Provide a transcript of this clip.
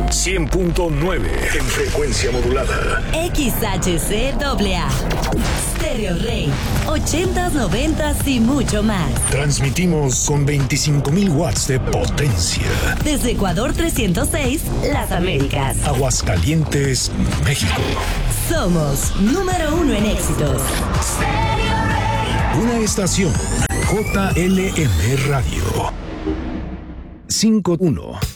100.9 en frecuencia modulada. XHCAA. Stereo Rey. 80s, 90s y mucho más. Transmitimos con 25,000 watts de potencia. Desde Ecuador 306, Las Américas. Aguascalientes, México. Somos número 1 en éxitos. Una estación JLM Radio. 51.